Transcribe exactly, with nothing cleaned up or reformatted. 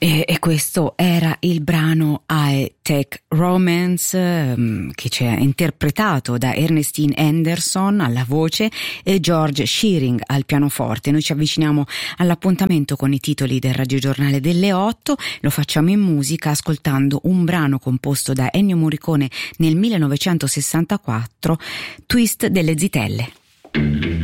E, e questo era il brano I Take Romance, um, che ci è interpretato da Ernestine Anderson alla voce e George Shearing al pianoforte. Noi ci avviciniamo all'appuntamento con i titoli del radiogiornale delle otto, lo facciamo in musica ascoltando un brano composto da Ennio Morricone nel millenovecentosessantaquattro, Twist delle zitelle.